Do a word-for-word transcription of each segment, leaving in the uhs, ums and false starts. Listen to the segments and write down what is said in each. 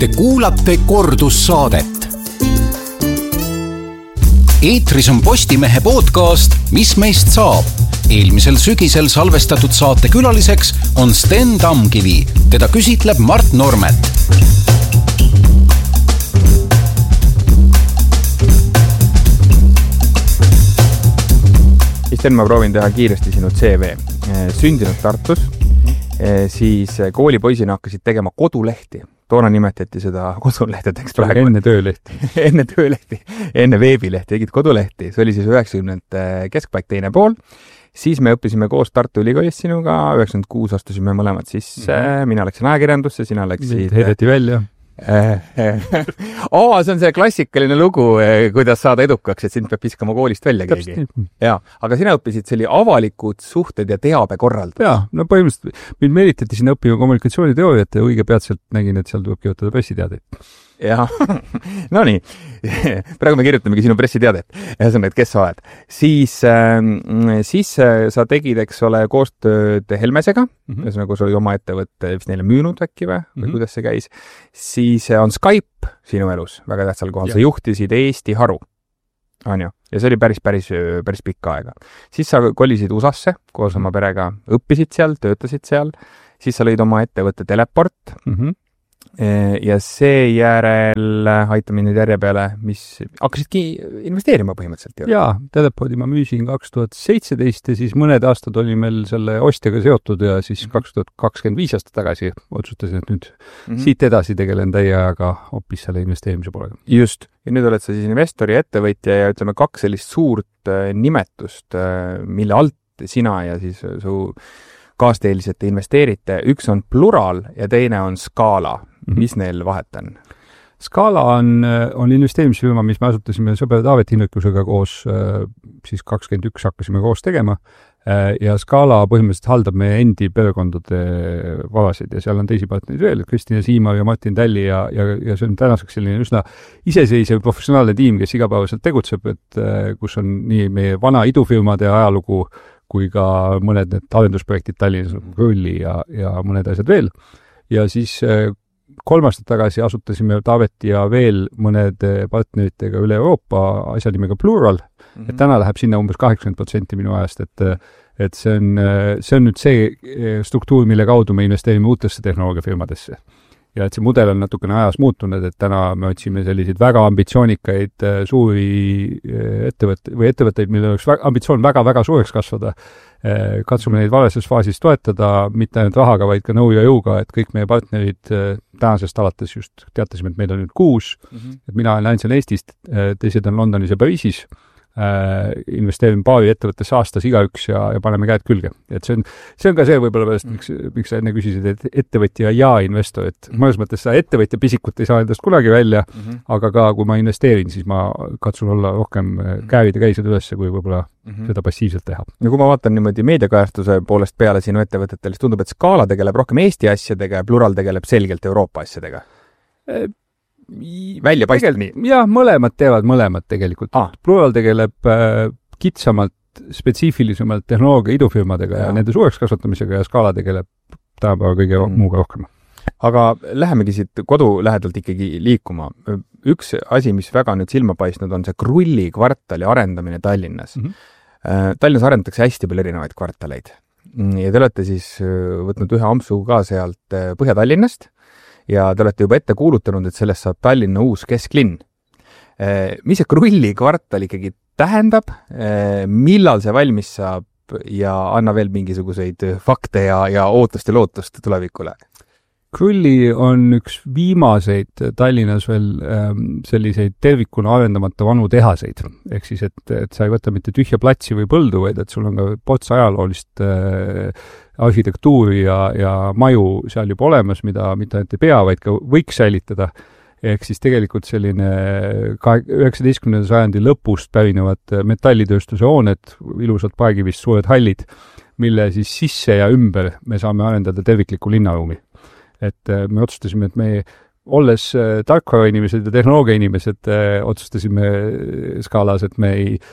Te kuulate kordussaadet. Eetris on Postimehe podcast Mis meist saab? Eelmisel sügisel salvestatud saate külaliseks on Sten Tamkivi. Teda küsitleb Mart Normet. Sten, ma proovin teha kiiresti sinu C V. Sündinud Tartus, siis koolipoisina hakkasid tegema kodulehti. Toona nimetati seda kodulehtedeks praegu. Enne töölehti. enne töölehti, enne veebilehti, tegid kodulehti. See oli siis üheksakümnendate keskpaik teine pool. Siis me õppisime koos Tartu Ülikoolis sinuga, üheksakümmend kuus astusime mõlemad sisse. Mm-hmm. Mina läksin ajakirjandusse, sina läksid... Heideti välja. Oo, see on see klassikaline lugu, kuidas saada edukaks, et sind peab viskama koolist välja keegi. Ja, aga sina õppisid, see oli avalikud suhted ja teabe korraldus. Jaa, no põhimõtteliselt mind meelitati sinna õppima kommunikatsiooniteooriat ja õige peatselt nägin, et seal tuleb kirjutada pressiteadeid. Jah, no nii, praegu me kirjutamegi sinu pressiteadet, ühesõnaga, et kes sa oled. Siis, siis sa tegid, eks ole, koostööd Helmesega, mm-hmm. ühesõnaga, kus oli oma ettevõtte, vist neile müünud äkki või, või mm-hmm. kuidas see käis. Siis on Skype sinu elus väga tähtsal kohal, ja. Sa juhtisid Eesti haru, on ju, ja see oli päris, päris, päris pikka aega. Siis sa kolisid U S A-sse koos oma perega, õppisid seal, töötasid seal, siis sa lõid oma ettevõtte Teleport, mm-hmm. ja seejärel aitame nüüd järje peale, mis hakkasidki investeerima põhimõtteliselt. Jaa, Teleporti ma müüsin kaks tuhat seitseteist ja siis mõned aastad oli meil selle ostjaga seotud ja siis kaks tuhat kakskümmend viis aastat tagasi otsustasin, et nüüd mm-hmm. siit edasi tegelen täiega hoopis selle investeerimise poolega. Just. Ja nüüd oled sa siis investori ettevõtja ja ütleme kaks sellist suurt nimetust, mille alt sina ja siis su kaasteelised te investeerite. Üks on Plural ja teine on Scala. Mis neil vahet on? Scala on, on investeerimisfirma, mis me asutasime sõber Taavet Hinrikusega koos, siis kakskümmend üks hakkasime koos tegema ja Scala põhimõtteliselt haldab meie endi perekondade varasid ja seal on teisi partnerid veel, Kristina Siimar ja Martin Tälli ja, ja, ja see on tänaseks selline üsna iseseisev professionaalne tiim, kes igapäevaselt tegutseb, et kus on nii meie vana idufirmade ajalugu kui ka mõned need arendusprojektid Tallinnas, Rulli ja, ja mõned asjad veel. Ja siis kolm aastat tagasi asutasime Taavet ja veel mõned partneritega üle Euroopa asja nimega Plural, mm-hmm. et täna läheb sinna umbes kaheksakümmend protsenti minu ajast, et, et see on, see on nüüd see struktuur, mille kaudu me investeerime uutesse tehnoloogiafirmadesse. Ja et see mudel on natukene ajas muutunud, et täna me otsime selliseid väga ambitsioonikaid suuri ettevõtteid või ettevõtteid, mille oleks ambitsioon väga-väga suureks kasvada. Katsume neid valeses faasis toetada, mitte ainult rahaga, vaid ka nõu ja jõuga, et kõik meie partnerid tänasest alates just teatasime, et meil on nüüd kuus, mm-hmm. et mina olen ainsal Eestist, teised on Londonis ja Pariisis. Äh, investeerime paari ettevõttesse aastas igaüks ja, ja paneme käed külge. Et see on, see on ka see võib-olla pärast, miks, miks sa enne küsisid, et ettevõtja ja investor, et mõnes mõttes sa ettevõtja pisikut ei saa endast kunagi välja, mm-hmm. aga ka kui ma investeerin, siis ma katsun olla rohkem kääride käised ülesse, kui võib-olla mm-hmm. seda passiivselt teha. Ja kui ma vaatan niimoodi meediakajastuse poolest peale sinu ettevõtetel, siis tundub, et Scala tegeleb rohkem Eesti asjadega ja Plural tegeleb selgelt Euroopa asjadega. E välja paistab nii? Jah, mõlemad teevad mõlemad tegelikult. Ah. Plural tegeleb äh, kitsamalt, spetsiifilisemalt tehnoloogia idufirmadega ja, ja nende suureks kasvatamisega ja Scala tegeleb tänapäeva kõige mm. muuga rohkem. Aga lähemegi siit kodu lähedalt ikkagi liikuma. Üks asi, mis väga nüüd silma paistnud, on see Krulli kvartali arendamine Tallinnas. Mm-hmm. Tallinnas arendatakse hästi palju erinevaid kvartaleid. Ja te olete siis võtnud ühe ampsu ka sealt Põhja-Tallinnast ja te olete juba ette kuulutanud, et sellest saab Tallinna uus kesklinn. Mis see Krulli kvartal ikkagi tähendab, millal see valmis saab ja anna veel mingisuguseid fakte ja, ja ootust ja lootust tulevikule? Krulli on üks viimaseid Tallinnas veel ähm, selliseid tervikuna arendamata vanu tehaseid. Ehk siis, et, et sa ei võta mitte tühja platsi või põldu, vaid et sul on ka pots ajaloolist äh, arhitektuuri ja, ja maju seal juba olemas, mida mitte ainult ei pea, vaid ka võiks säilitada. Ehk siis tegelikult selline üheksateistkümnenda sajandi lõpust pärinevad metallitööstuse hooned, ilusad paegivist suured hallid, mille siis sisse ja ümber me saame arendada tervikliku linnaruumi. Et me otsustasime, et me olles tarkvara inimesed ja tehnoloogia inimesed, otsustasime skaalas, et me ei,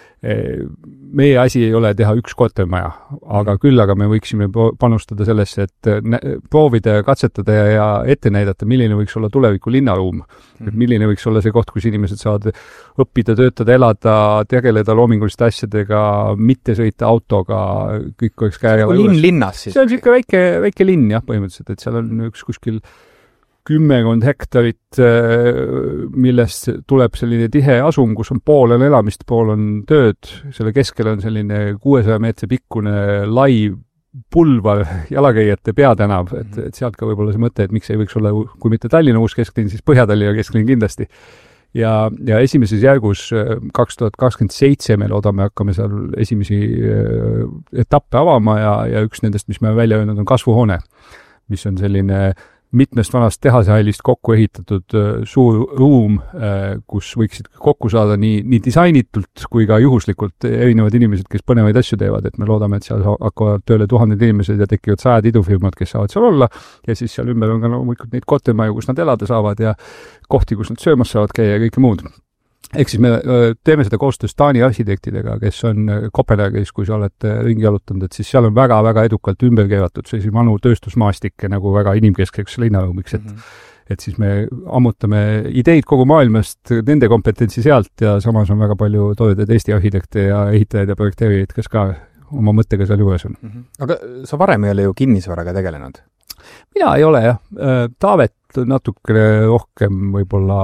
meie asi ei ole teha üks kortermaja, aga küll, aga me võiksime panustada sellesse, et proovida ja katsetada ja ette näidata, milline võiks olla tuleviku linnaruum. Mm. Milline võiks olla see koht, kus inimesed saavad õppida, töötada, elada, tegeleda loominguliste asjadega, mitte sõita autoga, kõik oleks käega. Linn linnas siis? See on siuke väike, väike linn, jah, põhimõtteliselt, et seal on üks kuskil kümmekond hektarit, millest tuleb selline tihe asum, kus on pool on elamist, pool on tööd. Selle keskel on selline kuuesaja meetri pikkune lai pulvar jalakäijate peatänav, et, et sealt ka võib-olla see mõte, et miks ei võiks olla, kui mitte Tallinna uus kesklinn, siis Põhja-Tallinna kesklinn kindlasti. Ja, ja esimeses järgus kaks tuhat kakskümmend seitse me loodame hakkame seal esimesi etappe avama ja, ja üks nendest, mis me välja öelnud, on kasvuhoone, mis on selline mitmest vanast tehasehallist kokku ehitatud suur ruum, kus võiksid kokku saada nii, nii disainitult kui ka juhuslikult erinevad inimesed, kes põnevaid asju teevad, et me loodame, et seal hakkavad tööle tuhanded inimesed ja tekivad sajad idufirmad, kes saavad seal olla ja siis seal ümber on ka loomulikult neid kortermaju, kus nad elada saavad ja kohti, kus nad söömas saavad käia ja kõike muud. Ehk siis me teeme seda koostöös Taani arhitektidega, kes on Kopenhaagis, kui sa oled ringi jalutanud, et siis seal on väga-väga edukalt ümber keeratud sellise manu tööstusmaastikke nagu väga inimkeskeks linnaruumiks, et mm-hmm. et siis me ammutame ideid kogu maailmast, nende kompetentsi sealt ja samas on väga palju toredaid Eesti arhitekte ja ehitajaid ja projekteerijaid, kes ka oma mõttega seal juures on. Mm-hmm. Aga sa varem ei ole ju kinnisvaraga tegelenud? Mina ei ole, jah. Taavet natukene rohkem võib-olla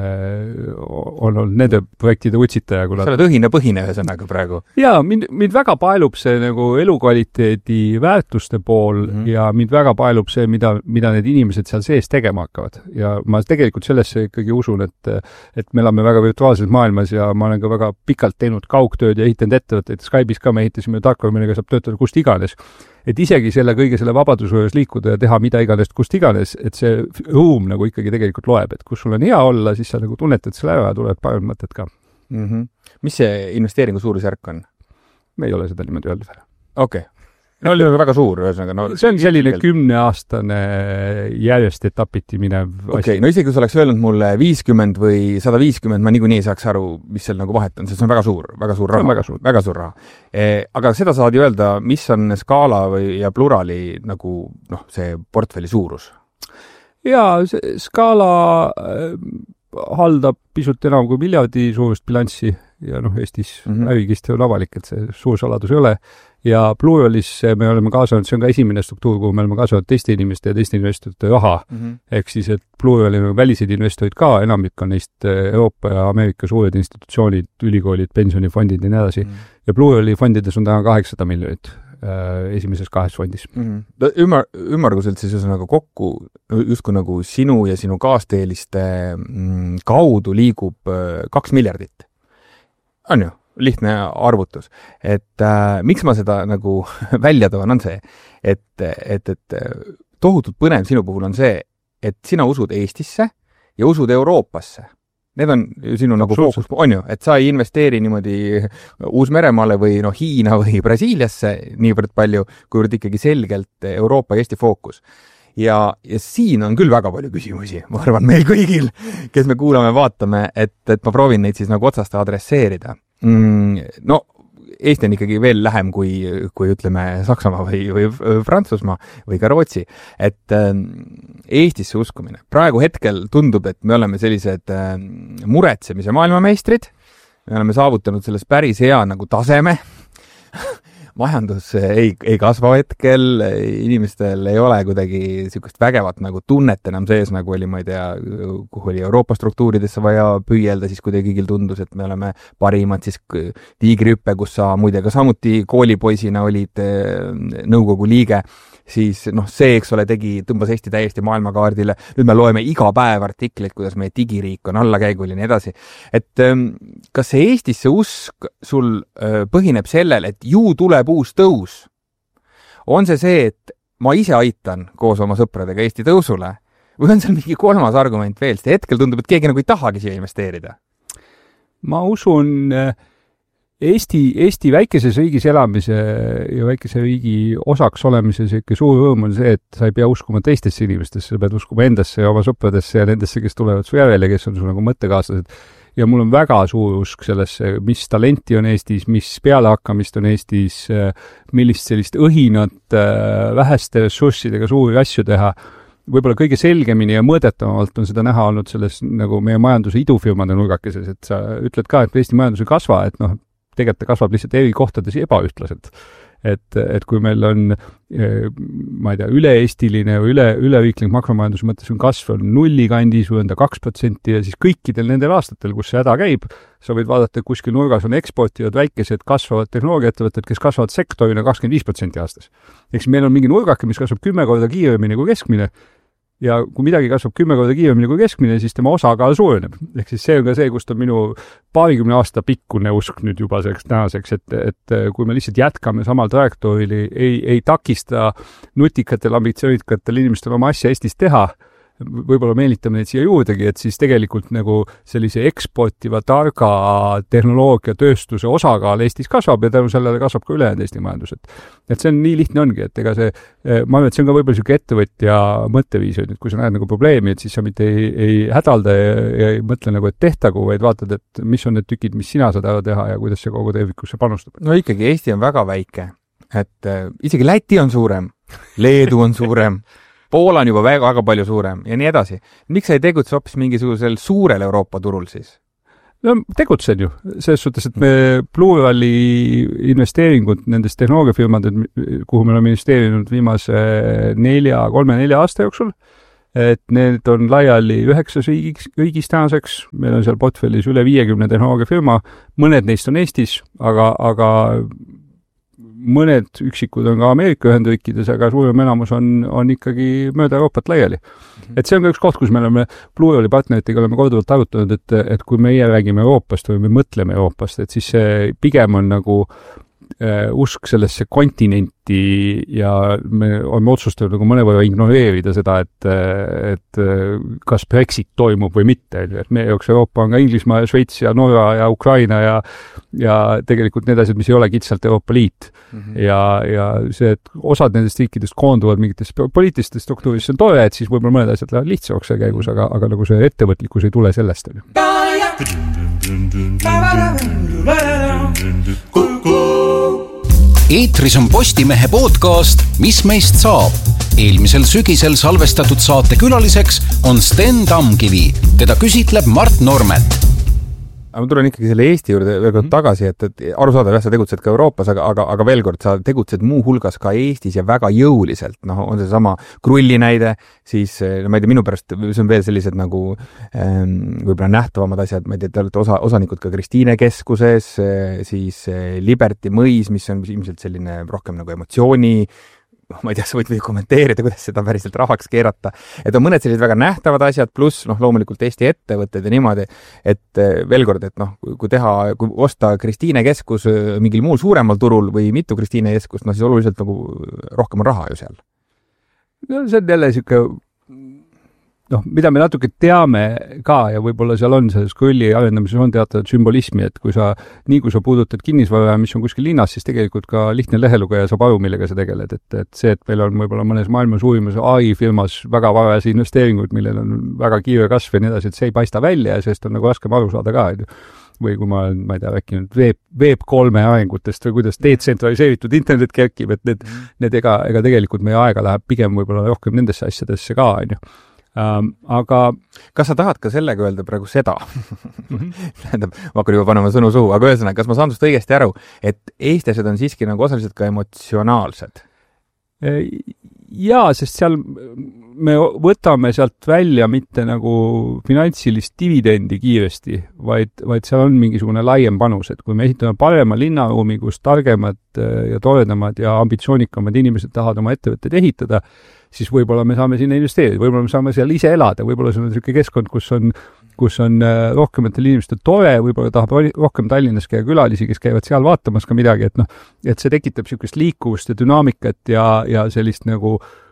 äh, on olnud nende projektide utsitaja. Kuna... Sa oled õhine põhine ühesõnaga praegu. Jaa, mind, mind väga paelub see nagu elukvaliteedi väärtuste pool mm-hmm. ja mind väga paelub see, mida, mida need inimesed seal sees tegema hakkavad. Ja ma tegelikult sellesse ikkagi usun, et, et me elame väga virtuaalses maailmas ja ma olen ka väga pikalt teinud kaugtööd ja ehitanud ettevõtteid. Skype'is ka me ehitasime tarkvara, millega saab töötada kust iganes. Et isegi selle kõige selle vabadusjuures liikuda ja teha mida iganes kust iganes, et see ruum nagu ikkagi tegelikult loeb, et kus sul on hea olla, siis sa nagu tunnetad selle ära ja tulevad paremad mõtted ka. Mm-hmm. Mis see investeeringu suurusjärk on? Me ei ole seda niimoodi öelnud. Okei. Okay. No oli väga suur, ühesõnaga. No, see on selline kümneaastane järjest etapiti minev Okei, okay, no isegi kui sa oleks öelnud mulle viiskümmend või sada viiskümmend, ma niikuinii saaks aru, mis seal nagu vahet on, sest see on väga suur, väga suur raha. Väga suur. Väga suur raha. E, aga seda saad ju öelda, mis on Skaala või, ja Plurali nagu, noh, see portfelli suurus? Jaa, Skaala äh, haldab pisut enam kui miljardi suurust bilanssi ja noh, Eestis mm-hmm. ärikist on avalik, et see suur saladus ei ole. Ja Pluralis me oleme kaasanud, see on ka esimene struktuur, kuhu me oleme kaasanud teiste inimeste ja teiste investorite raha. Mm-hmm. Ehk siis, et Plurali on väliseid investorid ka, enamik on neist Euroopa ja Ameerika suured institutsioonid, ülikoolid, pensionifondid ja nii edasi. Mm-hmm. Ja Plurali fondides on täna kaheksasada miljonit äh, esimeses kahes fondis. Mm-hmm. Ümar, ümmarguselt siis ühesõnaga kokku justkui nagu sinu ja sinu kaasteeliste mm, kaudu liigub äh, kaks miljardit. On ju? Lihtne arvutus. Et äh, miks ma seda nagu välja toon on see, et, et, et tohutult põnev sinu puhul on see, et sina usud Eestisse ja usud Euroopasse. Need on sinu nagu fookus, on ju, et sa ei investeeri niimoodi Uus-Meremaale või no, Hiina või Brasiiliasse niivõrd palju, kuivõrd ikkagi selgelt Euroopa ja Eesti fookus. Ja, ja siin on küll väga palju küsimusi, ma arvan meil kõigil, kes me kuulame, vaatame, et, et ma proovin neid siis nagu otsast adresseerida. Mm, no, Eesti on ikkagi veel lähem kui, kui ütleme Saksamaa või, või Prantsusmaa või ka Rootsi. Et äh, Eestisse uskumine. Praegu hetkel tundub, et me oleme sellised äh, muretsemise maailmameistrid. Me oleme saavutanud selles päris hea nagu taseme. Majandus ei, ei kasva hetkel, inimestel ei ole kuidagi niisugust vägevat nagu tunnet enam sees, nagu oli, ma ei tea, kuhu oli Euroopa struktuuridesse vaja püüelda, siis kuidagi kõigil tundus, et me oleme parimad, siis Tiigrihüppe, kus sa muide ka samuti koolipoisina olid nõukogu liige, siis noh, see, eks ole, tegi, tõmbas Eesti täiesti maailmakaardile. Nüüd me loeme iga päev artikleid, kuidas meie digiriik on allakäigul ja nii edasi. Et kas see Eestisse usk sul põhineb sellel, et ju tuleb uus tõus? On see see, et ma ise aitan koos oma sõpradega Eesti tõusule? Või on seal mingi kolmas argument veel? Sest hetkel tundub, et keegi nagu ei tahagi siia investeerida. Ma usun... Eesti, Eesti väikeses riigis elamise ja väikese riigi osaks olemise siuke suur rõõm on see, et sa ei pea uskuma teistesse inimestesse, sa pead uskuma endasse ja oma sõpradesse ja nendesse, kes tulevad su järele, kes on su nagu mõttekaaslased. Ja mul on väga suur usk sellesse, mis talenti on Eestis, mis pealehakkamist on Eestis, millist sellist õhinat väheste ressurssidega suuri asju teha. Võib-olla kõige selgemini ja mõõdetavalt on seda näha olnud selles nagu meie majanduse idufirmade nurgakeses, et sa ütled ka, et Eesti majandus ei kasva, et noh, tegelikult ta kasvab lihtsalt eri kohtades ebaühtlaselt. Et, et kui meil on, ma ei tea, üle-eestiline või üle, üleriiklik makromajanduse mõttes on kasv on nulli kandis või on ta kaks protsenti ja siis kõikidel nendel aastatel, kus see häda käib, sa võid vaadata, et kuskil nurgas on eksportivad väikesed kasvavad tehnoloogiaettevõtted, kes kasvavad sektorina kakskümmend viis protsenti aastas. Eks meil on mingi nurgake, mis kasvab kümme korda kiiremini kui keskmine, ja kui midagi kasvab kümme korda kiiremini kui keskmine, siis tema osakaal suureneb. Ehk siis see on ka see, kust on minu paarikümne aasta pikkune usk nüüd juba selleks tänaseks, et, et kui me lihtsalt jätkame samal trajektooril, ei, ei takista nutikatel, ambitsioonikatel inimestel oma asja Eestis teha, võib-olla meelitame neid siia juurdegi, et siis tegelikult nagu sellise eksportiva targa tehnoloogia tööstuse osakaal Eestis kasvab ja tänu sellele kasvab ka ülejäänud Eesti majandus. Et see on nii lihtne ongi, et ega see, ma arvan, et see on ka võib-olla siuke ettevõtja mõtteviis, et kui sa näed nagu probleemi, et siis sa mitte ei, ei hädalda ja, ja ei mõtle nagu, et tehtagu, vaid vaatad, et mis on need tükid, mis sina saad ära teha ja kuidas see kogu tervikusse panustab. No ikkagi Eesti on väga väike, et äh, isegi Läti on suurem, Leedu on suurem, Poola on juba väga, väga palju suurem ja nii edasi. Miks sa ei tegutse hoopis mingisugusel suurel Euroopa turul siis? No tegutsen ju. Selles suhtes, et me Plurali investeeringud nendest tehnoloogiafirmaded, kuhu me oleme investeerinud viimase nelja, kolme, nelja aasta jooksul, et need on laiali üheksas riigis, riigis tänaseks. Meil on seal portfellis üle viiekümne tehnoloogiafirma. Mõned neist on Eestis, aga, aga mõned üksikud on ka Ameerika Ühendriikides, aga suurem enamus on, on ikkagi mööda Euroopat laiali. Et see on ka üks koht, kus me oleme Plurali partneritega oleme korduvalt arutanud, et, et kui meie räägime Euroopast või me mõtleme Euroopast, et siis see pigem on nagu äh, usk sellesse kontinenti ja me oleme otsustanud nagu mõnevõrra ignoreerida seda, et, et kas Brexit toimub või mitte. Et meie jaoks Euroopa on ka Inglismaa ja Šveits ja Norra ja Ukraina ja, ja tegelikult need asjad, mis ei ole kitsalt Euroopa Liit. Mm-hmm. Ja, ja see, et osad nendest riikidest koonduvad mingitest poliitilistest struktuurist, see on tore, et siis võib-olla mõned asjad lähevad lihtsamaks see käigus, aga, aga nagu see ettevõtlikkus ei tule sellest. Eetris on Postimehe podcast Mis meist saab? Eelmisel sügisel salvestatud saate külaliseks on Sten Tamkivi. Teda küsitleb Mart Normet. Ma tulen ikkagi selle Eesti juurde veel kord tagasi, et, et arusaadav, jah, sa tegutsed ka Euroopas, aga, aga, aga veel kord, sa tegutsed muu hulgas ka Eestis ja väga jõuliselt. Noh, on see sama Krulli näide, siis, no ma ei tea, minu pärast, see on veel sellised nagu ähm, võib-olla nähtavamad asjad, ma ei tea, te olete osa, osanikud ka Kristiine keskuses, siis Liberty mõis, mis on ilmselt selline rohkem nagu emotsiooni, ma ei tea, sa võid või kommenteerida, kuidas seda päriselt rahaks keerata. Et on mõned sellised väga nähtavad asjad, pluss noh, loomulikult Eesti ettevõtted ja niimoodi, et veel kord, et noh, kui teha, kui osta Kristiine keskus mingil muul suuremal turul või mitu Kristiine keskust, no siis oluliselt nagu rohkem on raha ju seal. No see on jälle siuke, noh, mida me natuke teame ka ja võib-olla seal on selles Krulli arendamises on teatavat sümbolismi, et kui sa, nii kui sa puudutad kinnisvara, mis on kuskil linnas, siis tegelikult ka lihtne lehelugeja saab aru, millega sa tegeled. Et, et see, et meil on võib-olla mõnes maailma suurimas A I firmas väga varajase investeeringuid, millel on väga kiire kasv ja nii edasi, et see ei paista välja ja sellest on nagu raskem aru saada ka. Või kui ma olen, ma ei tea, rääkinud Web, Web kolme arengutest või kuidas detsentraliseeritud internet kerkib, et need, need ega, ega tegelikult meie aega läheb pigem võib-olla rohkem nendesse asjadesse ka, on ju. Um, aga kas sa tahad ka sellega öelda praegu seda? Tähendab, ma hakkan juba panema sõnu suhu, aga ühesõnaga, kas ma saan sust õigesti aru, et eestlased on siiski nagu osaliselt ka emotsionaalsed? Jaa, sest seal me võtame sealt välja mitte nagu finantsilist dividendi kiiresti, vaid, vaid seal on mingisugune laiem panus, et kui me ehitame parema linnaruumi, kus targemad ja toredamad ja ambitsioonikamad inimesed tahavad oma ettevõtteid ehitada, siis võib-olla me saame sinna investeerida, võib-olla me saame seal ise elada, võib-olla see on selline keskkond, kus on, kus on rohkematel inimestel tore, võib-olla tahab rohkem Tallinnas käia külalisi, kes käivad seal vaatamas ka midagi, et noh, et see tekitab niisugust liikuvust ja dünaamikat ja, ja sellist nagu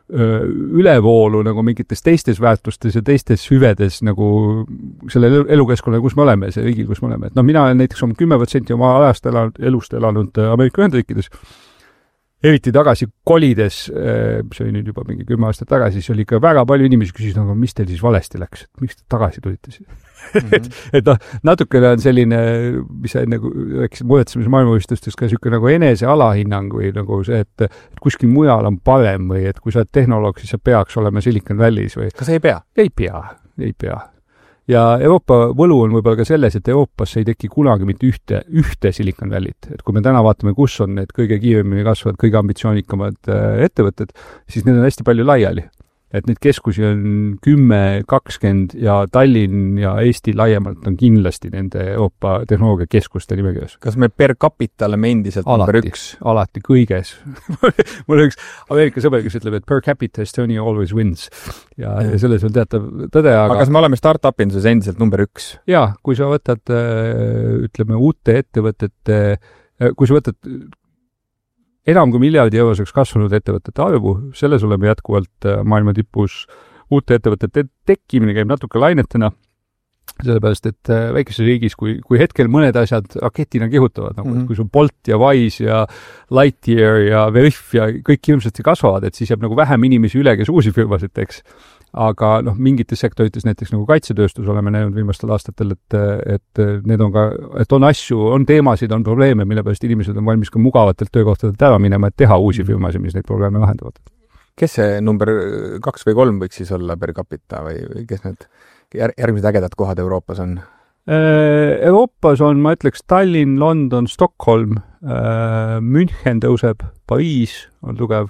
ülevoolu nagu mingites teistes väärtustes ja teistes hüvedes nagu selle elukeskkonna, kus me oleme, see riigil, kus me oleme. Et no mina olen näiteks oma kümme protsenti oma ajast elanud, elust elanud Ameerika Ühendriikides, eriti tagasi kolides, see oli nüüd juba mingi kümme aastat tagasi, siis oli ikka väga palju inimesi küsisid, aga mis teil siis valesti läks, et miks te tagasi tulite siis? Mm-hmm. et, et noh, natukene on selline, mis sa nagu rääkisid muretsemise maailmavõistlustes ka niisugune nagu enese alahinnang või nagu see, et, et kuskil mujal on parem või et kui sa oled tehnoloog, siis sa peaks olema Silicon Valley's või... Kas ei pea? Ei pea, ei pea. Ja Euroopa võlu on võib-olla ka selles, et Euroopas ei teki kunagi mitte ühte, ühte Silicon Valley't. Et kui me täna vaatame, kus on need kõige kiiremini kasvavad, kõige ambitsioonikamad ettevõtted, siis need on hästi palju laiali. Et neid keskusi on kümme, kakskümmend ja Tallinn ja Eesti laiemalt on kindlasti nende Euroopa tehnoloogiakeskuste nimekirjas. Kas me per capita oleme endiselt number üks? Alati, kõiges. Mul on üks Ameerika sõber, kes ütleb, et per capita Estonia always wins. Ja, ja selles on teatav tõde, aga... Aga kas me oleme start-upinduses endiselt number üks? Jaa, kui sa võtad, ütleme, uute ettevõtete, kui sa võtad enam kui miljardi euroseks kasvanud ettevõtete arvu, selles oleme jätkuvalt maailma tipus. Uute ettevõtete tekkimine käib natuke lainetena, sellepärast, et väikeses riigis, kui, kui hetkel mõned asjad raketina kihutavad, nagu mm-hmm. kui sul Bolt ja Wise ja Lightyear ja Veriff ja kõik hirmsasti kasvavad, et siis jääb nagu vähem inimesi üle, kes uusi firmasid teeks. Aga noh, mingites sektorites, näiteks nagu kaitsetööstus oleme näinud viimastel aastatel, et, et need on ka, et on asju, on teemasid, on probleeme, mille pärast inimesed on valmis ka mugavatelt töökohtadelt ära minema, et teha uusi firmasid, mis neid probleeme lahendavad. Kes see number kaks või kolm võiks siis olla per capita või kes need järgmised ägedad kohad Euroopas on? Euroopas on, ma ütleks, Tallinn, London, Stockholm, München tõuseb, Pariis on tugev,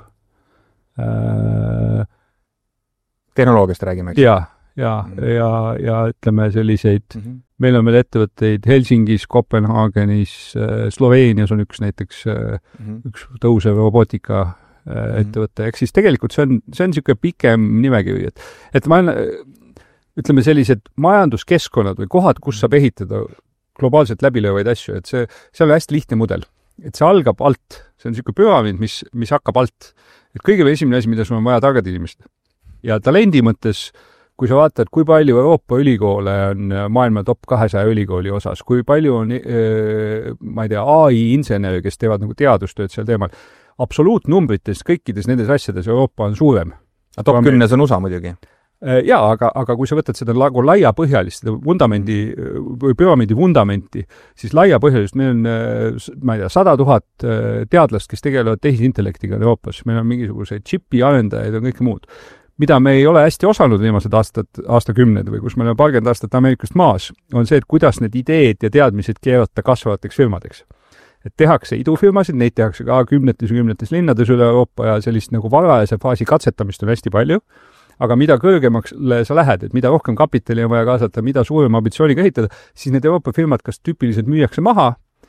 tehnoloogiast räägime, eks? Ja, ja, mm-hmm. ja, ja ütleme selliseid, mm-hmm. meil on veel ettevõtteid Helsingis, Kopenhaagenis, Sloveenias on üks näiteks mm-hmm. üks tõusev robootika mm-hmm. ettevõte, eks siis tegelikult see on, see on niisugune pikem nimekiri, et, et ma ütleme sellised majanduskeskkonnad või kohad, kus saab ehitada globaalselt läbilöövaid asju, et see, see on hästi lihtne mudel, et see algab alt, see on niisugune püramiid, mis, mis hakkab alt, et kõige esimene asi, mida sul on vaja targad inimesed. Ja talendi mõttes, kui sa vaatad, kui palju Euroopa ülikoole on maailma top kahesaja ülikooli osas, kui palju on, ma ei tea, A I-inseneri, kes teevad nagu teadustööd seal teemal, absoluutnumbrites kõikides nendes asjades Euroopa on suurem. top kümnes on U S A muidugi. Jaa, aga, aga kui sa võtad seda nagu laiapõhjalist vundamendi või püramiidi vundamenti, siis laiapõhjalist meil on, ma ei tea, sada tuhat teadlast, kes tegelevad tehisintellektiga Euroopas. Meil on mingisuguseid chipi arendajaid ja kõike muud, mida me ei ole hästi osanud viimased aastad, aastakümned või kus me oleme parkümmend aastat Ameerikast maas, on see, et kuidas need ideed ja teadmised keerata kasvavateks firmadeks. Et tehakse idufirmasid, neid tehakse ka kümnetes ja kümnetes linnades üle Euroopa ja sellist nagu varajase faasi katsetamist on hästi palju. Aga mida kõrgemaks sa lähed, et mida rohkem kapitali on vaja kaasata, mida suurema ambitsiooniga ehitada, siis need Euroopa firmad kas tüüpiliselt müüakse maha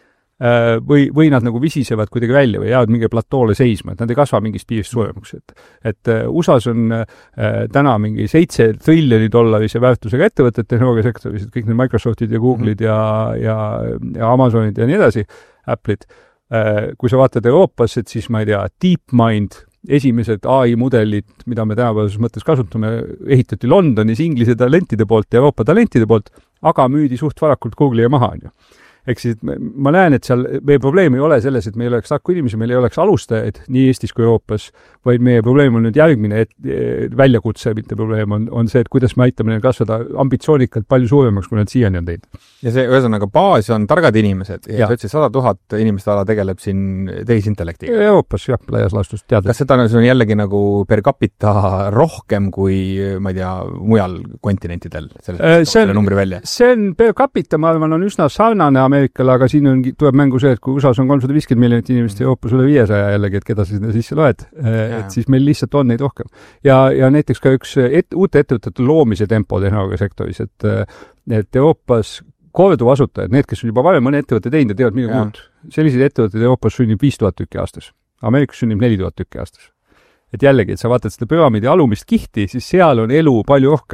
või, või nad nagu visisevad kuidagi välja või jäävad mingi platoole seisma, et nad ei kasva mingist piirist suuremaks. Et, et U S A-s on äh, täna mingi seitse triljoni dollarise väärtusega ettevõtted tehnoloogiasektoris, et kõik need Microsoftid ja Google'id ja, ja, ja Amazonid ja nii edasi, Apple'id. Äh, kui sa vaatad Euroopas, et siis ma ei tea, DeepMind, esimesed A I-mudelid, mida me tänapäevases mõttes kasutame, ehitati Londonis inglise talentide poolt ja Euroopa talentide poolt, aga müüdi suht varakult Google'i ja maha. Eks siis ma näen, et seal meie probleem ei ole selles, et meil oleks tarku inimesi, meil ei oleks alustajaid nii Eestis kui Euroopas, vaid meie probleem on nüüd järgmine, et väljakutse, mitte probleem on, on see, et kuidas me aitame neil kasvada ambitsioonikalt palju suuremaks, kui nad siiani on teinud. Ja see ühesõnaga baas on targad inimesed ja, ja. sa ütlesid sada tuhat inimeste ala tegeleb siin tehisintellektiga. Euroopas jah, laias laastus teadus. Kas seda on jällegi nagu per capita rohkem kui, ma ei tea, mujal kontinentidel? Selles, see, on, see on per capita, ma arvan, on üsna sarnane Ameerikale, aga siin on, tuleb mängu see, et kui U S A-s on kolmsada viiskümmend miljonit inimest ja Euroopas üle viiesaja jällegi, et keda sa sinna sisse loed, et siis meil lihtsalt on neid rohkem. Ja, ja näiteks ka üks et, uute ettevõtete loomise tempo tehnoloogiasektoris, et, et Euroopas korduv asutajad, need, kes on juba varem mõne ettevõtte teinud ja teevad midagi muud, selliseid ettevõtteid Euroopas sünnib viis tuhat tükki aastas. Ameerikas sünnib neli tuhat tükki aastas. Et jällegi, et sa vaatad seda püramiidi alumist kihti, siis seal on elu palju rohkem.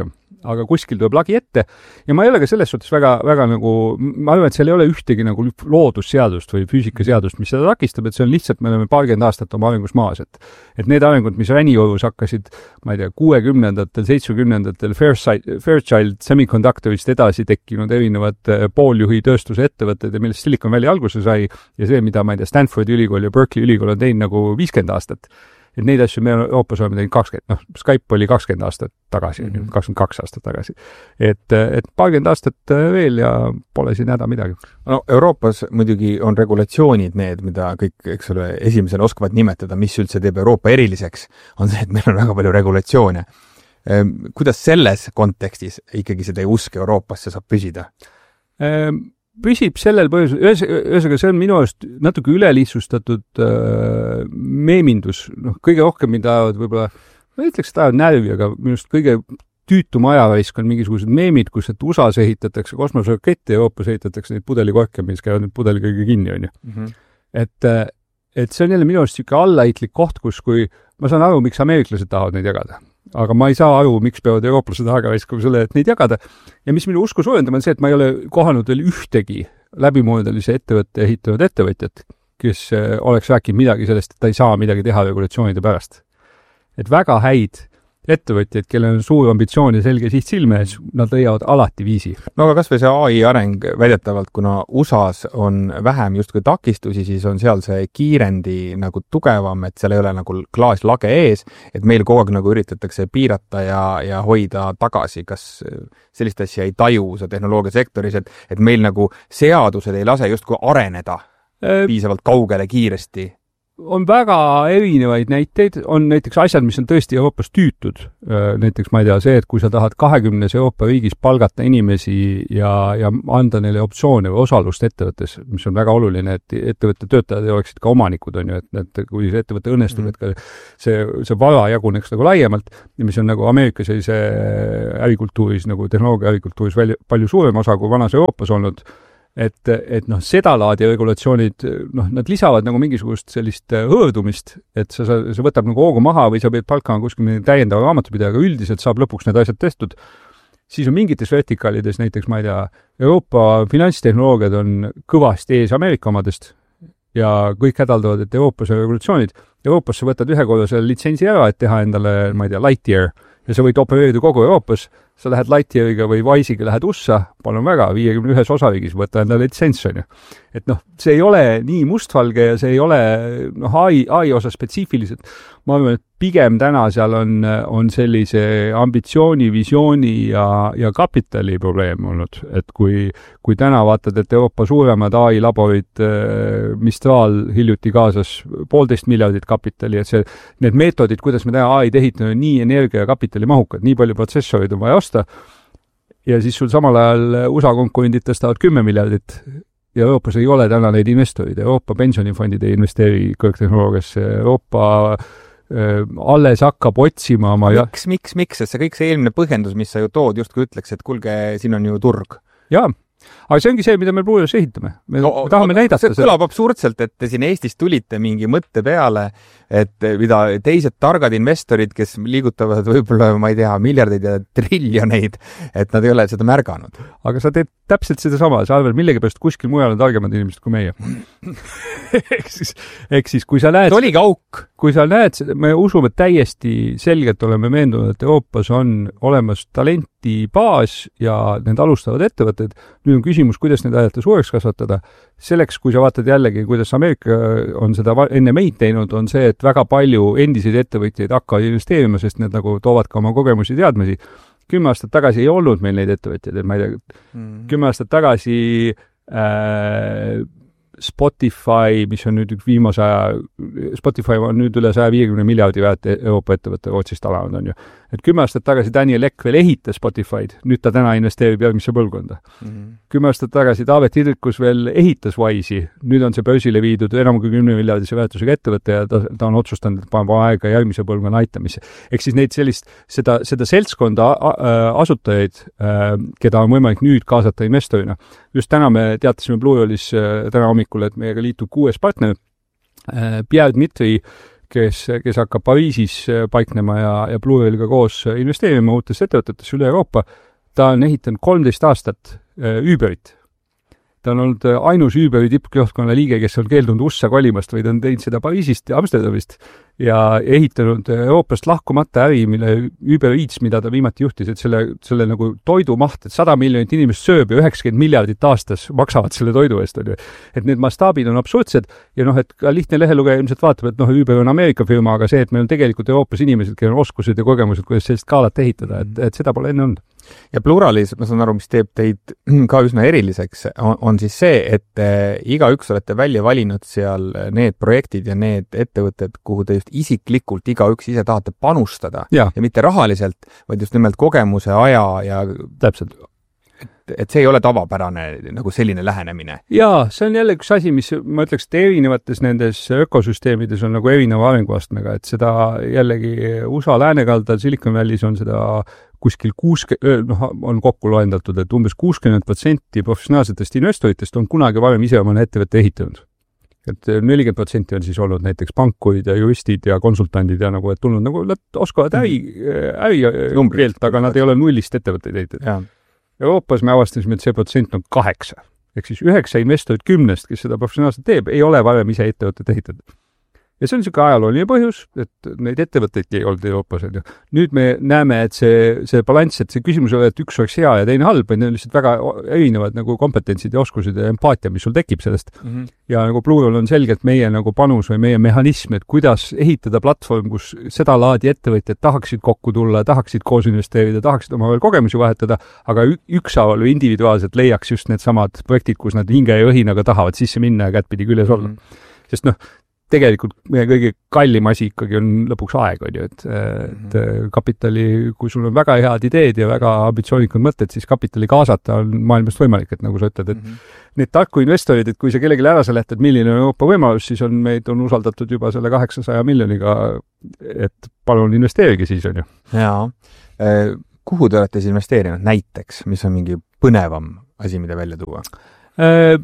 aga kuskil tuleb lagi ette ja ma ei ole ka selles suhtes väga, väga nagu, ma arvan, et seal ei ole ühtegi nagu loodusseadust või füüsikaseadust, mis seda takistab, et see on lihtsalt, me oleme paarkümmend aastat oma arengus maas, et, et need arengud, mis Räniorus hakkasid, ma ei tea, kuuekümnendatel, seitsmekümnendatel Fairchild Semiconductorist edasi tekkinud erinevad pooljuhi tööstuse ettevõtted ja millest Silicon Valley alguse sai ja see, mida ma ei tea, Stanfordi ülikool ja Berkeley ülikool on teinud nagu viiskümmend aastat. Et neid asju me Euroopas oleme teinud kakskümmend, noh, Skype oli kakskümmend aastat tagasi, mm-hmm. kakskümmend kaks aastat tagasi. Et, et paarkümmend aastat veel ja pole siin häda midagi. No Euroopas muidugi on regulatsioonid need, mida kõik, eks ole, esimesena oskavad nimetada, mis üldse teeb Euroopa eriliseks, on see, et meil on väga palju regulatsioone. Kuidas selles kontekstis ikkagi see teie usk Euroopasse saab püsida? Ehm... püsib sellel põhjusel, ühesõnaga see on minu arust natuke ülelihtsustatud äh, meemindus, noh, kõige rohkem, mida ajavad võib-olla, ma ütleks, et ajavad närvi, aga minu arust kõige tüütum ajaraisk on mingisugused meemid, kus et U S A-s ehitatakse kosmoserakette ja Euroopas ehitatakse neid pudelikorke, mis käivad nüüd pudeli kõige kinni, on ju. Mm-hmm. Et, et see on jälle minu arust siuke allaitlik koht, kus kui ma saan aru, miks ameeriklased tahavad neid jagada. Aga ma ei saa aru, miks peavad eurooplased aega raiskama selle, et neid jagada. Ja mis minu usku suurendama on see, et ma ei ole kohanud veel ühtegi läbimõeldalise ettevõtte ehitanud ettevõtjat, kes oleks rääkinud midagi sellest, et ta ei saa midagi teha regulatsioonide pärast. Et väga häid ettevõtjad, kellel on suur ambitsioon ja selge siht silme ees, nad leiavad alati viisi. No aga kas või see A I areng väidetavalt, kuna U S A-s on vähem justkui takistusi, siis on seal see kiirendi nagu tugevam, et seal ei ole nagu klaaslage ees, et meil kogu aeg nagu üritatakse piirata ja, ja hoida tagasi. Kas sellist asja ei taju see tehnoloogiasektoris, et, et meil nagu seadused ei lase justkui areneda äh, piisavalt kaugele kiiresti? On väga erinevaid näiteid, on näiteks asjad, mis on tõesti Euroopas tüütud. Näiteks, ma ei tea, see, et kui sa tahad kahekümnes Euroopa riigis palgata inimesi ja, ja anda neile optsioone või osalust ettevõttes, mis on väga oluline, et ettevõtte töötajad oleksid ka omanikud, on ju, et, et kui see ettevõtte õnnestub, mm. et ka see, see vara jaguneks nagu laiemalt, mis on nagu Ameerika sellise ärikultuuris, nagu tehnoloogia ärikultuuris välja, palju suurem osa kui vanas Euroopas olnud. Et, et noh, seda laadi regulatsioonid, noh, nad lisavad nagu mingisugust sellist hõõrdumist, et sa, sa, sa võtab nagu hoogu maha või sa pead palkama kuskil täiendava raamatupidaja, aga üldiselt saab lõpuks need asjad tehtud. Siis on mingites vertikaalides, näiteks, ma ei tea, Euroopa finantstehnoloogiad on kõvasti ees Ameerika omadest ja kõik hädaldavad, et Euroopas on regulatsioonid. Euroopas sa võtad ühe korda selle litsentsi ära, et teha endale, ma ei tea, Lightyear ja sa võid opereerida kogu Euroopas. Sa lähed Lightyeariga või Wise'iga lähed U S A, palun väga, viiekümne ühes osariigis võtta endale litsents, on ju. Et noh, see ei ole nii mustvalge ja see ei ole noh, A I, A I osa spetsiifiliselt. Ma arvan, et pigem täna seal on, on sellise ambitsiooni, visiooni ja, ja kapitali probleem olnud. Et kui, kui täna vaatad, et Euroopa suuremad A I laborid Mistral hiljuti kaasas poolteist miljardit kapitali, et see, need meetodid, kuidas me täna A I tehitame, nii energia ja kapitali mahukad, nii palju protsessorid on vaja osta, ja siis sul samal ajal U S A konkurendid tõstavad kümme miljardit ja Euroopas ei ole täna neid investorid. Euroopa pensionifondid ei investeeri kõrgtehnoloogiasse, Euroopa äh, alles hakkab otsima oma... Miks, miks, miks? See kõik see eelmine põhjendus, mis sa ju tood, justkui ütleks, et kulge, siin on ju turg. Jaa, aga see ongi see, mida me Blueos ehitame. Me, no, me tahame näidata see. See kõlab absurdselt, et te siin Eestis tulite mingi mõtte peale, et mida teised targad investorid, kes liigutavad võib-olla, ma ei tea, miljardeid ja triljoneid, et nad ei ole seda märganud. Aga sa teed täpselt seda sama, sa arvad millegi pärast kuskil mujal on targemad inimesed kui meie. Ehk siis, ehk siis, kui sa näed... See oligi auk. Kui sa näed, me usume täiesti selgelt, oleme meenunud, et Euroopas on olemas talenti baas ja need alustavad ettevõtted. Nüüd on küsimus, kuidas need aidata suureks kasvatada. Selleks, kui sa vaatad jällegi, kuidas Ameerika on seda enne meid teinud, on see, et väga palju endiseid ettevõtjaid hakkavad investeerima, sest need nagu toovad ka oma kogemusi teadmisi. Kümme aastat tagasi ei olnud meil neid ettevõtjaid, et ma ei tea, mm. kümme aastat tagasi äh, Spotify, mis on nüüd viimase aja, Spotify on nüüd üle saja viiekümne miljardi väärt Euroopa ettevõtte Rootsist alanud, on ju. Et kümme aastat tagasi Daniel Ek veel ehitas Spotify'd, nüüd ta täna investeerib järgmisse põlvkonda. Mm-hmm. Kümme aastat tagasi Taavet Hidrikus veel ehitas Wise'i, nüüd on see börsile viidud enam kui kümne miljardise väärtusega ettevõtte ja ta, ta on otsustanud, et paneb aega järgmise põlvkonna aitamisse. Ehk siis neid sellist, seda, seda seltskonda asutajaid, keda on võimalik nüüd kaasata investorina. Just täna me teatasime Blueolis täna hommikul, et meiega liitub kuues partner, Pierre Dmitri, kes, kes hakkab Pariisis paiknema ja, ja Bluewhale'iga koos investeerima uutesse ettevõtetesse üle Euroopa. Ta on ehitanud kolmteist aastat Uberit. Ta on olnud ainus Uberi tippjuhtkonna liige, kes on keeldunud U S A kolimast, vaid on teinud seda Pariisist ja Amsterdamist ja ehitanud Euroopast lahkumata äri, mille Uber Eats, mida ta viimati juhtis, et selle, selle nagu toidumaht, et sada miljonit inimest sööb ja üheksakümmend miljardit aastas maksavad selle toidu eest. On ju. Et need mastaabid on absurdsed ja noh, et ka lihtne lehelugeja ilmselt vaatab, et noh, Uber on Ameerika firma, aga see, et meil on tegelikult Euroopas inimesed, kellel on oskused ja kogemused, kuidas sellist skaalat ehitada, et, et seda pole enne olnud. Ja Pluralis, ma saan aru, mis teeb teid ka üsna eriliseks, on, on siis see, et äh, igaüks olete välja valinud seal need projektid ja need ettevõtted, kuhu te just isiklikult igaüks ise tahate panustada ja, ja mitte rahaliselt, vaid just nimelt kogemuse, aja ja täpselt. Et, et see ei ole tavapärane nagu selline lähenemine. Jaa, see on jälle üks asi, mis ma ütleks, et erinevates nendes ökosüsteemides on nagu erineva arenguastmega, et seda jällegi U S A läänekaldal Silicon Valley's on seda kuskil kuuskümmend, noh, on kokku loendatud, et umbes kuuskümmend protsenti professionaalsetest investoritest on kunagi varem ise oma ettevõtte ehitanud. Et nelikümmend protsenti on siis olnud näiteks pankurid ja juristid ja konsultandid ja nagu, et tulnud nagu, nad oskavad äri, äri keelt, aga nad ei ole nullist ettevõtteid ehitanud. Euroopas me avastasime, et see protsent on kaheksa. Ehk siis üheksa investorit kümnest, kes seda professionaalselt teeb, ei ole varem ise ettevõtted ehitatud. Ja see on niisugune ajalooline põhjus, et neid ettevõtteid ei olnud Euroopas. Nüüd me näeme, et see, see balanss, et see küsimus ole, et üks oleks hea ja teine halb, need on lihtsalt väga erinevad nagu kompetentsid ja oskused ja empaatia, mis sul tekib sellest. Mm-hmm. Ja nagu Bluewhale on selgelt meie nagu panus või meie mehhanism, et kuidas ehitada platvorm, kus seda laadi ettevõtjad tahaksid kokku tulla, tahaksid koos investeerida, tahaksid oma veel kogemusi vahetada, aga ükshaaval või individuaalselt leiaks just need samad projektid, kus nad hinge ja õhinaga tahavad sisse minna ja kättpidi küljes olla. Mm-hmm. Sest noh, tegelikult meie kõige kallim asi ikkagi on lõpuks aeg, on ju, et, et kapitali, kui sul on väga head ideed ja väga ambitsioonikud mõtted, siis kapitali kaasata on maailmast võimalik, et nagu sa ütled, et mm-hmm. need tarku investorid, et kui sa kellelegi ära seletad, milline on Euroopa võimalus, siis on meid on usaldatud juba selle kaheksasaja miljoniga, et palun investeerige siis, on ju. Jaa. Kuhu te olete siis investeerinud näiteks, mis on mingi põnevam asi, mida välja tuua? Äh,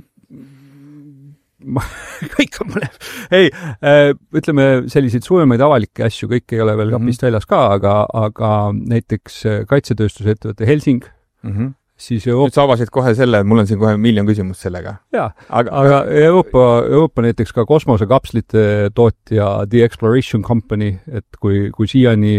Ma, kõik on mõne. Ei, äh, ütleme selliseid suuremaid avalikke asju, kõik ei ole veel kapist mm-hmm. väljas ka, aga, aga näiteks kaitsetööstuse ettevõtte Helsing, mm-hmm. siis Euroopa... Nüüd sa avasid kohe selle, mul on siin kohe miljon küsimust sellega. Jaa, aga, aga Euroopa, Euroopa näiteks ka kosmosekapslite tootja The Exploration Company, et kui, kui siiani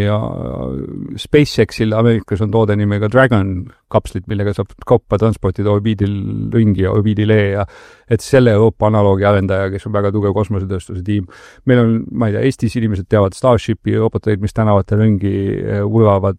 SpaceXil Ameerikas on toode nimega Dragon kapslit, millega saab kaupa transportida orbiidil ringi ja orbiidile ja et selle Euroopa analoogi arendaja, kes on väga tugev kosmosetööstuse tiim. Meil on, ma ei tea, Eestis inimesed teavad Starshipi roboteid, mis tänavatel ringi uravad.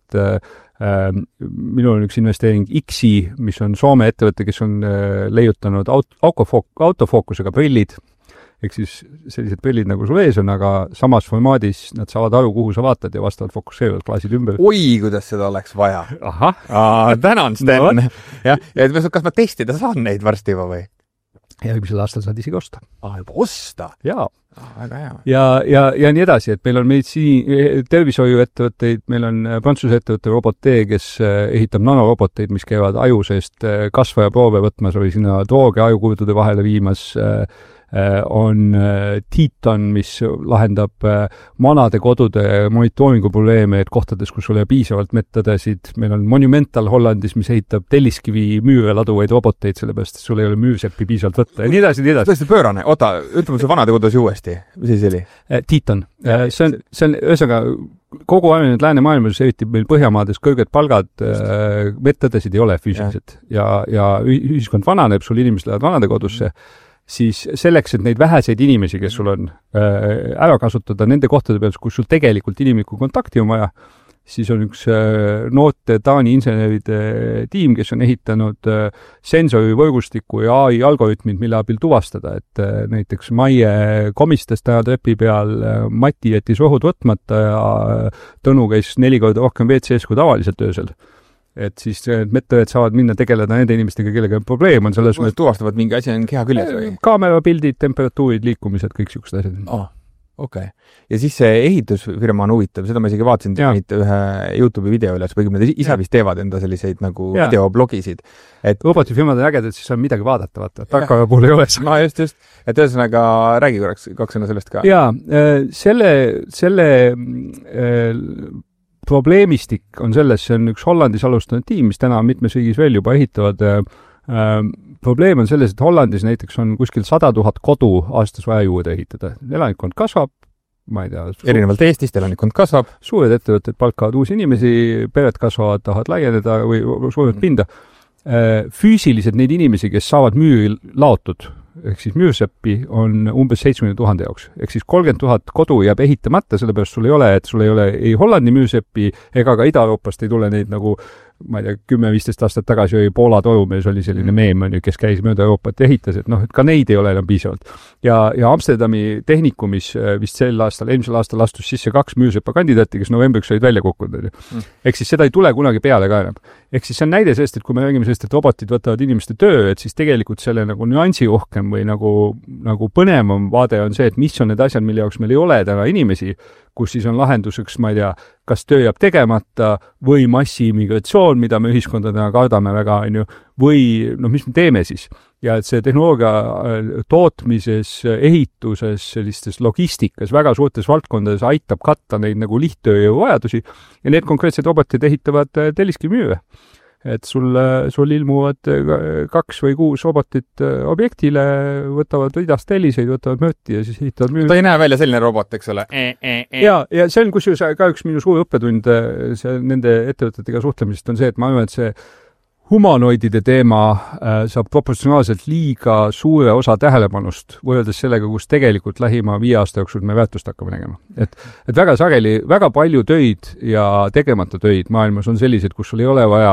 Minul on üks investeering X I, mis on Soome ettevõte, kes on leiutanud autofookusega prillid, ehk siis sellised prillid nagu sul ees on, aga samas formaadis nad saavad aru, kuhu sa vaatad ja vastavalt fokusseerivad klaasid ümber. Oi, kuidas seda oleks vaja. Aha. Aa, tänan, Sten. No, ja, ja kas ma testida saan neid varsti juba või? Ja eelmisel aastal saad isegi osta. Ah, juba osta? Jaa. Ah, väga hea. Ja, ja, ja nii edasi, et meil on meditsiini, tervishoiu ettevõtteid, meil on Prantsuse ettevõtte Robot-T, kes ehitab nanoroboteid, mis käivad aju seest kasvaja proove võtmas või sinna drooge ajukurdude vahele viimas, on Titan, mis lahendab manade kodude monitooringu probleeme, et kohtades, kus sul ei piisavalt mettõdesid. Meil on Monumental Hollandis, mis ehitab telliskivi müüre laduvaid roboteid, sellepärast, et sul ei ole müürseppi piisavalt võtta. Ja nii edasi, nii edasi. Tõesti pöörane. Oota, ütleme see vanade kodus uuesti. Mis siis oli? Titan. See on, see on ühesõnaga kogu arenenud läänemaailmas, eriti meil Põhjamaades kõrged palgad, mettõdesid ei ole füüsiliselt ja, ja ühiskond vananeb, sul inimesed lähevad vanade kodusse, siis selleks, et neid väheseid inimesi, kes sul on, ära kasutada nende kohtade peal, kus sul tegelikult inimlikku kontakti on vaja, siis on üks noorte Taani inseneride tiim, kes on ehitanud sensori võrgustiku ja A I algoritmid, mille abil tuvastada, et näiteks Maie komistas täna trepi peal, Mati jättis rohud võtmata ja Tõnu käis neli korda rohkem W C S kui tavaliselt öösel. Et siis mettõed saavad minna tegeleda nende inimestega, kellega probleem on selles... Tuvastavad mingi asi on keha küljes või? Kaamera, pildid, temperatuurid, liikumised, kõik siuksed asjad. Oh. okei okay.. Ja siis see ehitusfirma on huvitav, seda ma isegi vaatasin neid ühe YouTube'i video üles, või nad ise vist teevad enda selliseid nagu ja. videoblogisid. Et robotifirmad on ägedad, siis on midagi vaadata, vaata. Tarkvara puhul ei ole. No just, just. Et ühesõnaga räägi korraks kaks sõna sellest ka. Jaa, selle, selle äh, probleemistik on selles, see on üks Hollandis alustanud tiim, mis täna mitmes riigis veel juba ehitavad. Äh, probleem on selles, et Hollandis näiteks on kuskil sada tuhat kodu aastas vaja juurde ehitada. Elanikkond kasvab, ma ei tea. Erinevalt Eestist elanikkond kasvab. Suured ettevõtted palkavad uusi inimesi, pered kasvavad, tahavad laieneda või suured pinda. Füüsiliselt neid inimesi, kes saavad müüri laotud, ehk siis müürseppi, on umbes seitsekümmend tuhande jaoks. Ehk siis kolmkümmend tuhat kodu jääb ehitamata, sellepärast sul ei ole, et sul ei ole ei Hollandi müürseppi ega ka Ida-Euroopast ei tule neid nagu ma ei tea, kümme viisteist aastat tagasi oli Poola torumees, oli selline meem, kes käis mööda Euroopat ja ehitas, et noh, et ka neid ei ole enam piisavalt. Ja, ja Amsterdami tehnikumis vist sel aastal, eelmisel aastal astus sisse kaks müürseppa kandidaati, kes novembriks olid välja kukkunud. Mm. Ehk siis seda ei tule kunagi peale ka enam. Ehk siis see on näide sellest, et kui me räägime sellest, et robotid võtavad inimeste töö, et siis tegelikult selle nagu nüansi uhkem või nagu, nagu põnevam vaade on see, et mis on need asjad, mille jaoks meil ei ole täna inimesi, kus siis on lahenduseks, ma ei tea, kas töö jääb tegemata või massiimmigratsioon, mida me ühiskondadena kardame väga, on ju, või noh, mis me teeme siis? Ja et see tehnoloogia tootmises, ehituses, sellistes logistikas, väga suurtes valdkondades aitab katta neid nagu lihttööjõu vajadusi ja need konkreetsed robotid ehitavad telliskivmüüre. Et sul, sul ilmuvad kaks või kuus robotit objektile, võtavad idast telliseid, võtavad mööti ja siis ehitavad müüri. Ta ei näe välja selline robot, eks ole? E, e, e. Ja, ja see on kusjuures ka üks minu suur õppetund see, nende ettevõtetega suhtlemisest on see, et ma arvan, et see humanoidide teema äh, saab proportsionaalselt liiga suure osa tähelepanust võrreldes sellega, kus tegelikult lähima viie aasta jooksul me väärtust hakkame nägema. Et, et väga sageli, väga palju töid ja tegemata töid maailmas on sellised, kus sul ei ole vaja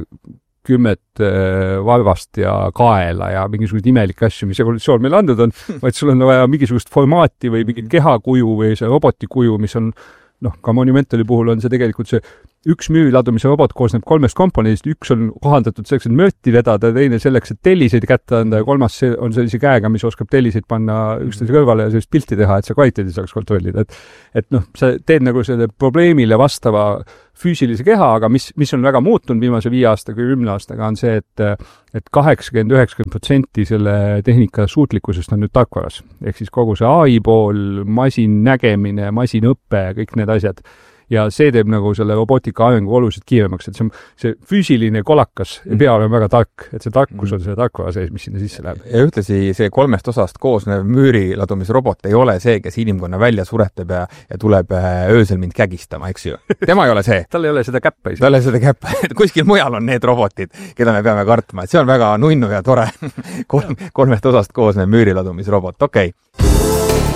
kümmet äh, varvast ja kaela ja mingisugust imelikke asju, mis evolutsioon meil andnud on, vaid sul on vaja mingisugust formaati või mingit kehakuju või see robotikuju, mis on noh, ka Monumentali puhul on see tegelikult see üks müüriladumise robot koosneb kolmest komponendist, üks on kohandatud selleks, et mööti vedada, teine selleks, et telliseid kätte anda ja kolmas on sellise käega, mis oskab telliseid panna üksteise kõrvale ja sellist pilti teha, et see kvaliteedi saaks kontrollida. Et, et noh, sa teed nagu selle probleemile vastava füüsilise keha, aga mis, mis on väga muutunud viimase viie aasta kui kümne aastaga on see, et, et kaheksakümmend üheksakümmend protsenti selle tehnika suutlikkusest on nüüd tarkvaras. Ehk siis kogu see A I pool, masin nägemine, masinõppe, kõik need asjad. Ja see teeb nagu selle robootika arengu oluliselt kiiremaks, et see, see füüsiline kolakas ei pea olema väga tark, et see tarkus on selle tarkvara sees, mis sinna sisse läheb. Ja ühtlasi see kolmest osast koosnev müüriladumisrobot ei ole see, kes inimkonna välja suretab ja, ja tuleb öösel mind kägistama, eks ju. Tema ei ole see. Tal ei ole seda käppa. Tal ei ole seda käppa. Kuskil mujal on need robotid, keda me peame kartma. Et see on väga nunnu ja tore. Kolm, kolmest osast koosnev müüriladumisrobot. Okei. Okay.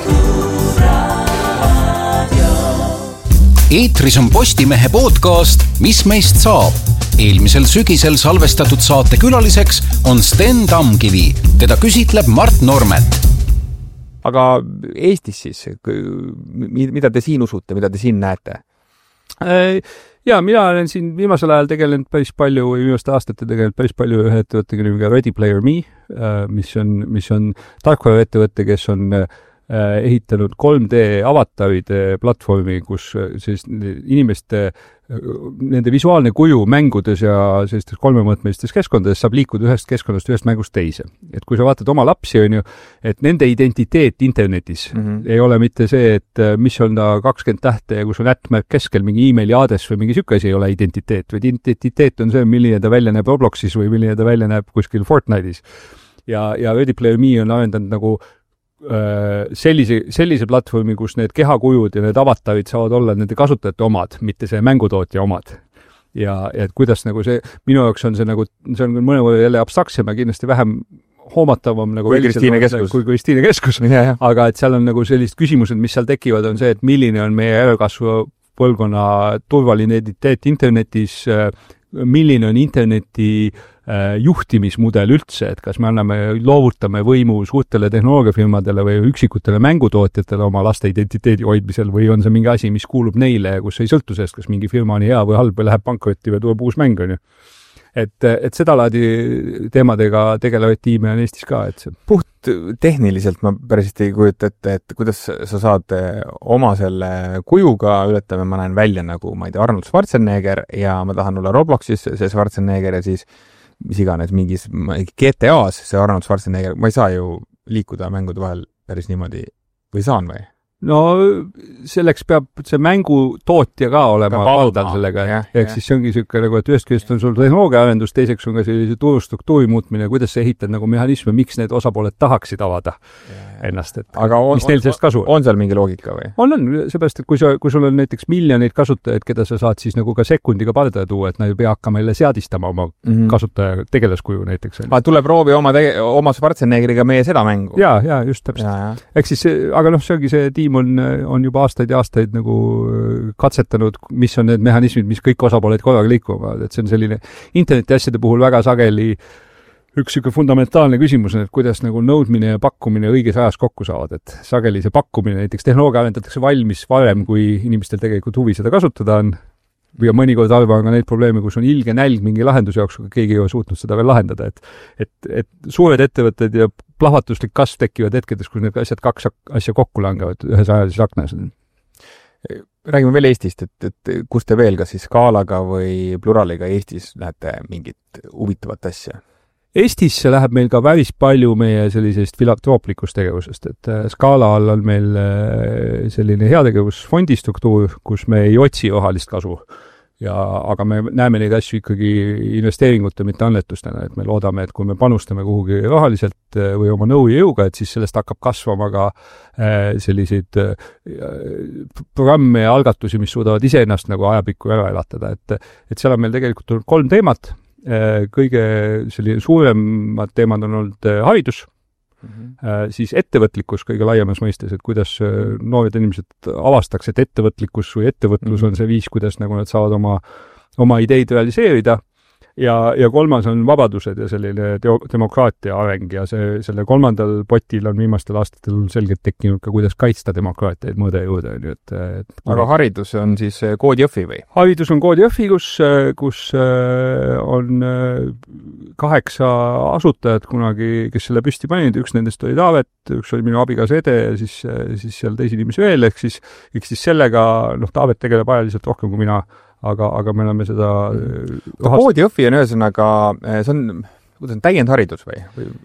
Eetris on Postimehe podcast Mis meist saab? Eelmisel sügisel salvestatud saate külaliseks on Sten Tamkivi. Teda küsitleb Mart Normet. Aga Eestis siis, mida te siin usute, mida te siin näete? Ja, mina olen siin viimasel ajal tegelenud päris palju, või viimaste aastate tegelenud päris palju ühe ettevõttega nimega Ready Player Me, mis on, mis on tarkvara ettevõtte, kes on ehitanud kolm D avataride platvormi, kus siis inimeste, nende visuaalne kuju mängudes ja sellistes kolmemõõtmelistes keskkondades saab liikuda ühest keskkonnast ühest mängust teise. Et kui sa vaatad oma lapsi, on ju, et nende identiteet internetis mm -hmm. ei ole mitte see, et mis on ta kakskümmend tähte ja kus on ättmärk keskel mingi emaili aadress või mingi sükasi ei ole identiteet, vaid identiteet on see, milline ta välja näeb Robloxis või milline ta välja näeb kuskil Fortnite'is. Ja, ja Ready Player Me on arendanud nagu sellise, sellise platvormi, kus need kehakujud ja need avatarid saavad olla nende kasutajate omad, mitte see mängutootja omad. Ja, ja et kuidas nagu see, minu jaoks on see nagu, see on mõnevõrra jälle abstraktsem ja kindlasti vähem hoomatavam nagu kui Kristiine keskus. Kui Kristiine keskus. Aga et seal on nagu sellised küsimused, mis seal tekivad, on see, et milline on meie järelkasvu põlvkonna turvaline identiteet internetis, milline on interneti juhtimismudel üldse, et kas me anname, loovutame võimu suurtele tehnoloogiafirmadele või üksikutele mängutootjatele oma laste identiteedi hoidmisel või on see mingi asi, mis kuulub neile ja kus ei sõltu sellest, kas mingi firma on hea või halb või läheb pankrotti või tuleb uus mäng, on ju. et, et seda laadi teemadega tegelevaid tiime on Eestis ka, et see puht tehniliselt ma päris ei kujuta ette, et kuidas sa saad oma selle kujuga, ületame, ma näen välja nagu, ma ei tea, Arnold Schwarzenegger ja ma tahan olla Robloxis see Schwarzenegger ja siis mis iganes mingis G T A-s see Arnold Schwarzenegger, ma ei saa ju liikuda mängude vahel päris niimoodi või saan või? No selleks peab see mängu tootja ka olema valdal sellega, ehk siis see ongi siuke nagu, et ühest küljest on sul tehnoloogia arendus, teiseks on ka sellise turustruktuuri muutmine, kuidas sa ehitad nagu mehhanisme, miks need osapooled tahaksid avada ja, ennast, et aga on, mis neil sellest kasu on, on seal mingi loogika või? On, on, seepärast, et kui, sa, kui sul on näiteks miljoneid kasutajaid, keda sa saad siis nagu ka sekundiga pardale tuua, et nad ei pea hakkama jälle seadistama oma mm-hmm. kasutaja tegelaskuju näiteks. aga tuleb proovi oma, tege, oma Schwarzeneggeriga meie seda mängu? Jaa, jaa, just täpselt. Ehk siis, aga noh, see ongi see tiim on, on juba aastaid ja aastaid nagu katsetanud, mis on need mehhanismid, mis kõik osapooled korraga liikuvad, et see on selline interneti asjade puhul väga sageli üks siuke fundamentaalne küsimus on, et kuidas nagu nõudmine ja pakkumine õiges ajas kokku saavad, et sageli see pakkumine, näiteks tehnoloogia arendatakse valmis varem, kui inimestel tegelikult huvi seda kasutada on, ja mõnikord arva on ka neid probleeme, kus on ilge nälg mingi lahenduse jaoks, aga keegi ei ole suutnud seda veel lahendada, et, et, et suured ettevõtted ja plahvatuslik kasv tekivad hetkedes, kus need asjad kaks asja kokku langevad ühes ajalises aknas. Räägime veel Eestist, et, et kus te veel, kas siis Skaalaga või Pluraliga Eestis näete mingit huvitavat asja? Eestisse läheb meil ka päris palju meie sellisest filantrooplikust tegevusest, et Skaala all on meil selline heategevusfondi struktuur, kus me ei otsi rahalist kasu. Ja, aga me näeme neid asju ikkagi investeeringute, mitte annetustena, et me loodame, et kui me panustame kuhugi rahaliselt või oma nõu ja jõuga, et siis sellest hakkab kasvama ka selliseid programme ja algatusi, mis suudavad iseennast nagu ajapikku ära elatada, et, et seal on meil tegelikult olnud kolm teemat. Kõige selline suuremad teemad on olnud haridus, mm-hmm. siis ettevõtlikkus kõige laiemas mõistes, et kuidas noored inimesed avastaks, et ettevõtlikkus või ettevõtlus mm-hmm. on see viis, kuidas nagu nad saavad oma, oma ideid realiseerida. Ja, ja kolmas on vabadused ja selline teo, demokraatia areng ja see, selle kolmandal potil on viimastel aastatel selgelt tekkinud ka, kuidas kaitsta demokraatiaid mõõde juurde. Et, et, aga haridus on siis Koodi Jõhvi või? Haridus on Koodi Jõhvi, kus, kus on kaheksa asutajat kunagi, kes selle püsti panid, üks nendest oli Taavet, üks oli minu abigas Ede ja siis, siis seal teisi inimesi veel, ehk siis, ehk siis sellega, noh, Taavet tegeleb ajaliselt rohkem kui mina, aga, aga me oleme seda Koodi Jõhvi on ühesõnaga, see on, kuidas on täiendharidus või? või?